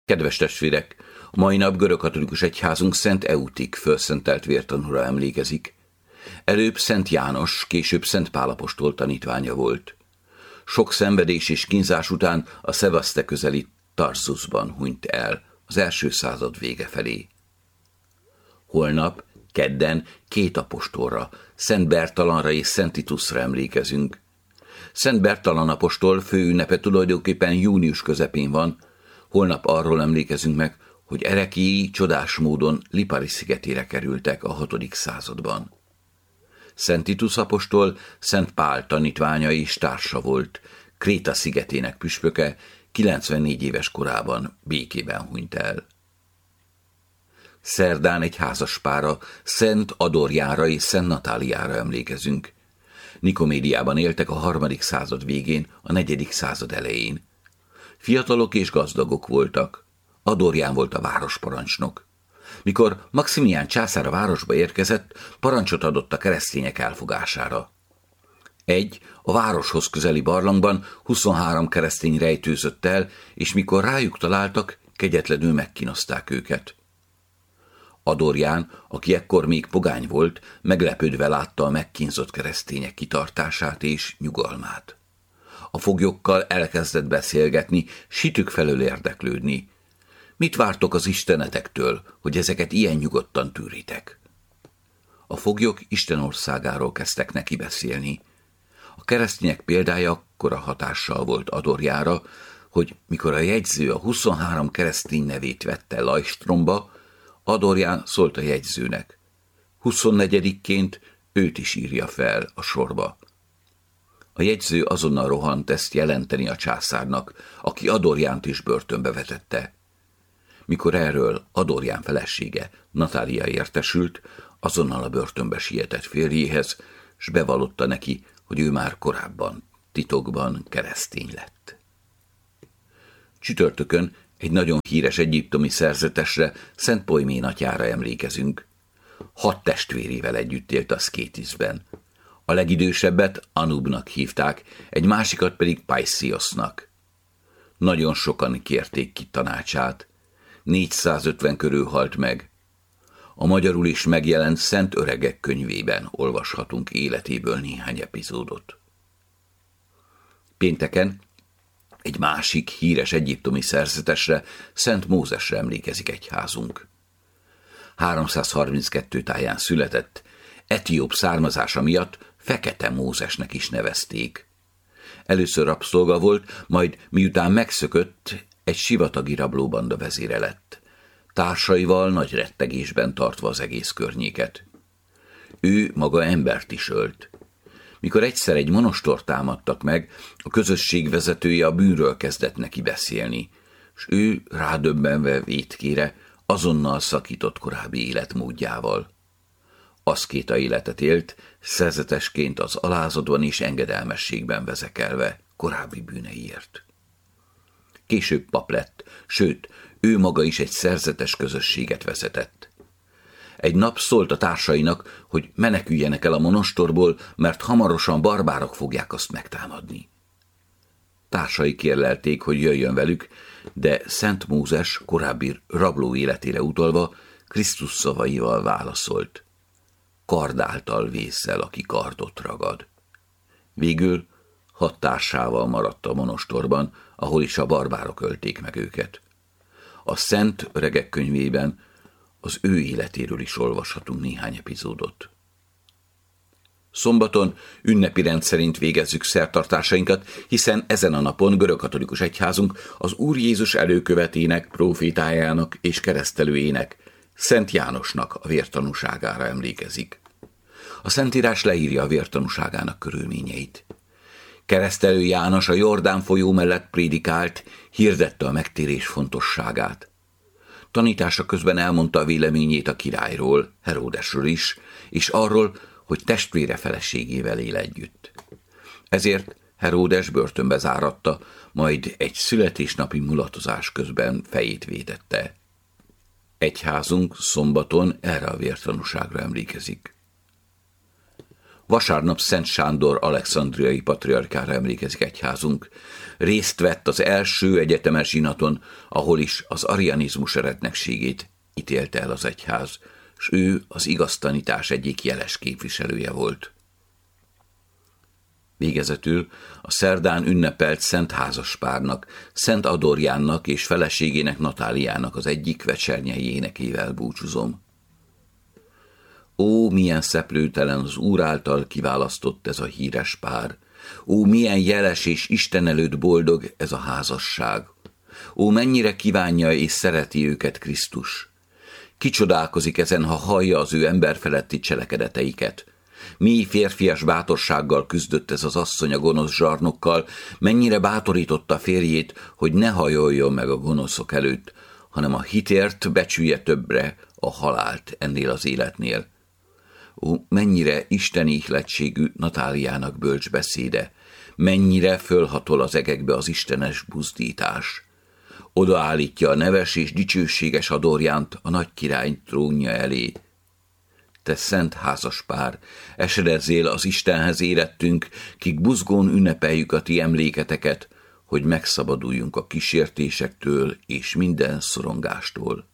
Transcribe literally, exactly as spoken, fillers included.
Kedves testvérek, a mai nap görögkatolikus egyházunk Szent Eutik fölszentelt vértanúra emlékezik. Előbb Szent János, később Szent Pál apostol tanítványa volt. Sok szenvedés és kínzás után a Szevaszte közeli Tarzusban hunyt el, az első század vége felé. Holnap, kedden két apostolra, Szent Bertalanra és Szent Titusra emlékezünk. Szent Bertalan apostol főünnepe tulajdonképpen június közepén van. Holnap arról emlékezünk meg, hogy ereklyéi csodás módon Lipari szigetére kerültek a hatodik században. Szent Titus apostol Szent Pál tanítványa és társa volt, Kréta szigetének püspöke, kilencvennégy éves korában békében hunyt el. Szerdán egy házaspára, Szent Adorjára és Szent Natáliára emlékezünk. Nikomédiában éltek a harmadik század végén, a negyedik század elején. Fiatalok és gazdagok voltak. Adorján volt a városparancsnok. Mikor Maximián császár a városba érkezett, parancsot adott a keresztények elfogására. Egy, a városhoz közeli barlangban huszonhárom keresztény rejtőzött el, és mikor rájuk találtak, kegyetlenül megkínozták őket. Adorján, aki ekkor még pogány volt, meglepődve látta a megkínzott keresztények kitartását és nyugalmát. A foglyokkal elkezdett beszélgetni, sitük felől érdeklődni. Mit vártok az istenetektől, hogy ezeket ilyen nyugodtan tűritek? A foglyok Isten országáról kezdtek neki beszélni. A keresztények példája akkora hatással volt Adorjára, hogy mikor a jegyző a huszonhárom keresztény nevét vette Lajstromba, Adorján szólt a jegyzőnek. huszonnegyedikként őt is írja fel a sorba. A jegyző azonnal rohant ezt jelenteni a császárnak, aki Adorjánt is börtönbe vetette. Mikor erről Adorján felesége, Natália értesült, azonnal a börtönbe sietett férjéhez, s bevallotta neki, hogy ő már korábban, titokban keresztény lett. Csütörtökön egy nagyon híres egyiptomi szerzetesre, Szent Poimén atyára emlékezünk. Hat testvérével együtt élt a Szkétiszben. A legidősebbet Anubnak hívták, egy másikat pedig Paisiosnak. Nagyon sokan kérték ki tanácsát. négyszázötven körül halt meg. A magyarul is megjelent Szent Öregek könyvében olvashatunk életéből néhány epizódot. Pénteken egy másik híres egyiptomi szerzetesre, Szent Mózesre emlékezik egyházunk. háromszázharminckettő táján született, etióp származása miatt Fekete Mózesnek is nevezték. Először rabszolga volt, majd miután megszökött, egy sivatagi rablóbanda vezére lett, társaival nagy rettegésben tartva az egész környéket. Ő maga embert is ölt. Mikor egyszer egy monostort támadtak meg, a közösség vezetője a bűnről kezdett neki beszélni, s ő rádöbbenve vétkére azonnal szakított korábbi életmódjával. Aszkéta életet élt, szerzetesként az alázatban és engedelmességben vezekelve korábbi bűneiért. Később pap lett, sőt, ő maga is egy szerzetes közösséget vezetett. Egy nap szólt a társainak, hogy meneküljenek el a monostorból, mert hamarosan barbárok fogják azt megtámadni. Társai kérlelték, hogy jöjjön velük, de Szent Mózes korábbi rabló életére utalva Krisztus szavaival válaszolt. Kard által vészel, aki kardot ragad. Végül hat társával maradt a monostorban, ahol is a barbárok ölték meg őket. A Szent Öregek könyvében az ő életéről is olvashatunk néhány epizódot. Szombaton ünnepi rend szerint végezzük szertartásainkat, hiszen ezen a napon görögkatolikus egyházunk az Úr Jézus előkövetének, prófétájának és keresztelőjének, Szent Jánosnak a vértanúságára emlékezik. A Szentírás leírja a vértanúságának körülményeit. Keresztelő János a Jordán folyó mellett prédikált, hirdette a megtérés fontosságát. Tanítása közben elmondta a véleményét a királyról, Heródesről is, és arról, hogy testvére feleségével él együtt. Ezért Heródes börtönbe záratta, majd egy születésnapi mulatozás közben fejét védette. Egyházunk szombaton erre a vértanúságra emlékezik. Vasárnap Szent Sándor alexandriai patriarkára emlékezik egyházunk. Részt vett az első egyetemes zsinaton, ahol is az arianizmus eretnekségét ítélte el az egyház, s ő az igaz tanítás egyik jeles képviselője volt. Végezetül a szerdán ünnepelt Szent Házaspárnak, Szent Adorjánnak és feleségének Natáliának az egyik vecsernyei énekével búcsúzom. Ó, milyen szeplőtelen az Úr által kiválasztott ez a híres pár! Ó, milyen jeles és Isten előtt boldog ez a házasság! Ó, mennyire kívánja és szereti őket Krisztus! Kicsodálkozik ezen, ha hallja az ő emberfeletti cselekedeteiket. Mi férfias bátorsággal küzdött ez az asszony a gonosz zsarnokkal, mennyire bátorította férjét, hogy ne hajoljon meg a gonoszok előtt, hanem a hitért becsülje többre a halált ennél az életnél. Ó, mennyire isteni ihletségű Natáliának bölcs beszéde, mennyire fölhatol az egekbe az istenes buzdítás. Odaállítja a neves és dicsőséges Adorjánt a nagy király trónja elé. Te szent házaspár, esedezzél az Istenhez érettünk, kik buzgón ünnepeljük a ti emléketeket, hogy megszabaduljunk a kísértésektől és minden szorongástól.